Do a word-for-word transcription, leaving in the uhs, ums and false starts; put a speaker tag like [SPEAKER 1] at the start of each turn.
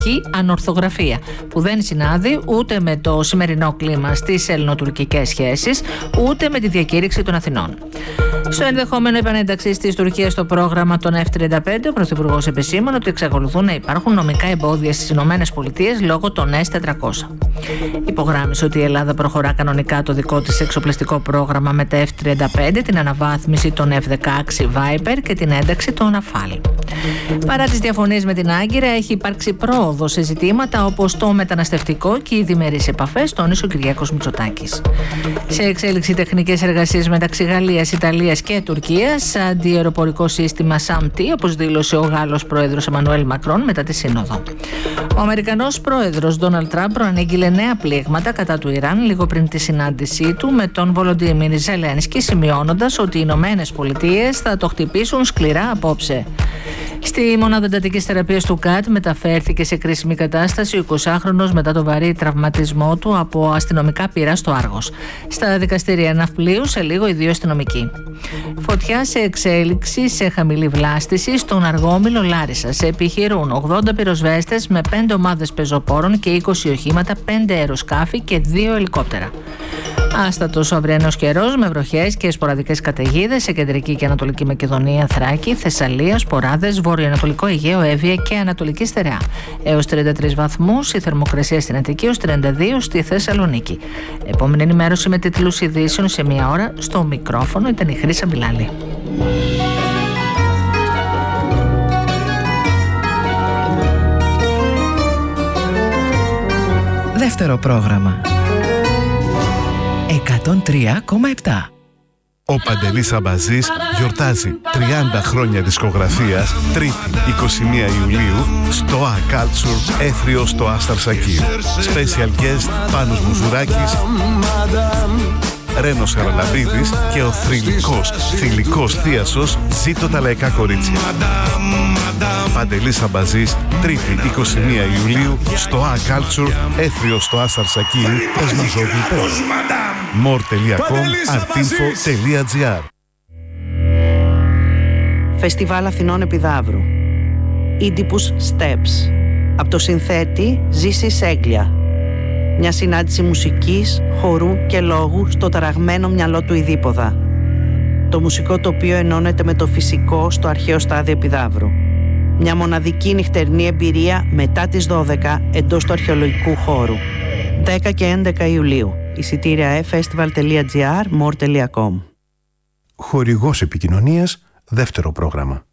[SPEAKER 1] ανορθογραφία που δεν συνάδει ούτε με το σημερινό κλίμα στις ελληνοτουρκικές σχέσεις, ούτε με τη διακήρυξη των Αθηνών. Στο ενδεχόμενο επανένταξη της Τουρκίας στο πρόγραμμα των εφ τριάντα πέντε, ο Πρωθυπουργός επεσήμανε ότι εξακολουθούν να υπάρχουν νομικά εμπόδια στις ΗΠΑ λόγω των ες τετρακόσια. Υπογράμμισε ότι η Ελλάδα προχωρά κανονικά το δικό της εξοπλιστικό πρόγραμμα με τα εφ τριάντα πέντε, την αναβάθμιση των εφ δεκαέξι Viper και την ένταξη των Rafale. Παρά τις διαφωνίες με την Άγκυρα, έχει υπάρξει πρόοδο σε ζητήματα όπως το μεταναστευτικό και οι διμερείς επαφές, τόνισε ο Κυριάκος Μητσοτάκης. Σε εξέλιξη τεχνικές εργασίες μεταξύ Γαλλίας, Ιταλίας και Τουρκίας, αντιαεροπορικό σύστημα ΣΑΜ-Τ, όπως δήλωσε ο Γάλλος πρόεδρος Εμμανουέλ Μακρόν μετά τη Σύνοδο. Ο Αμερικανός πρόεδρος Ντόναλντ Τραμπ προανήγγειλε νέα πλήγματα κατά του Ιράν λίγο πριν τη συνάντησή του με τον Βολοντίμιρ Ζελένσκι, σημειώνοντας ότι οι Ηνωμένες Πολιτείες θα το χτυπήσουν σκληρά απόψε. Στη μονάδα εντατικής θεραπείας του ΚΑΤ μεταφέρθηκε σε κρίσιμη κατάσταση ο εικοσάχρονος μετά το βαρύ τραυματισμό του από αστυνομικά πυρά στο Άργος. Στα δικαστήρια ναυπλίου σε λίγο οι δύο αστυνομικοί. Φωτιά σε εξέλιξη σε χαμηλή βλάστηση στον Αργόμηλο Λάρισσας. Επιχειρούν ογδόντα πυροσβέστες με πέντε ομάδες πεζοπόρων και είκοσι οχήματα, πέντε αεροσκάφη και δύο ελικόπτερα. Άστατος ο αυριανός καιρός με βροχές και σποραδικές καταιγίδες σε κεντρική και ανατολική Μακεδονία, Θράκη, Θεσσαλία, Σποράδες, βορειοανατολικό Αιγαίο, Εύβοια και Ανατολική Στερεά. Έως τριάντα τρεις βαθμούς η θερμοκρασία στην Αττική, ως τριάντα δύο στη Θεσσαλονίκη. Επόμενη ενημέρωση με τίτλους ειδήσεων σε μία ώρα. Στο μικρόφωνο ήταν η Χρύσα Μπιλάλη.
[SPEAKER 2] Δεύτερο πρόγραμμα. εκατόν τρία κόμμα επτά.
[SPEAKER 3] Ο Παντελής Αμπαζής γιορτάζει τριάντα χρόνια δισκογραφίας, Τρίτη είκοσι μία Ιουλίου στο A Culture Έθριο στο Άσταρ Σακίρ. Special guest Πάνος Μουζουράκης, Ρένος Χαραλαμπίδης και ο θρυλικός, θηλυκός θίασος Ζήτω τα λαϊκά κορίτσια. Παντελής Αμπαζής, Τρίτη είκοσι μία Ιουλίου στο A Culture Έθριο στο Άσταρ Σακίρ. Πεσμαζόγλου μορ τελεία κομ, artinfo τελεία τζι άρ.
[SPEAKER 4] Φεστιβάλ Αθηνών Επιδαύρου. Oedipus Steps. Από το συνθέτη Ζήση Σέγγλια. Μια συνάντηση μουσικής, χορού και λόγου στο ταραγμένο μυαλό του Ιδίποδα. Το μουσικό τοπίο ενώνεται με το φυσικό στο αρχαίο στάδιο Επιδαύρου. Μια μοναδική νυχτερινή εμπειρία μετά τις δώδεκα εντός του αρχαιολογικού χώρου. δέκα και έντεκα Ιουλίου. Εισιτήρια e-festival τελεία τζι άρ, μορ τελεία κομ.
[SPEAKER 5] Χορηγός επικοινωνίας, δεύτερο πρόγραμμα.